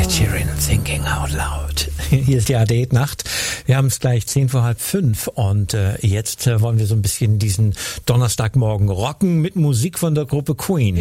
Ed Sheeran, Thinking Out Loud. Hier ist die ARD-Nacht. Wir haben es gleich 5:10 und jetzt wollen wir so ein bisschen diesen Donnerstagmorgen rocken mit Musik von der Gruppe Queen.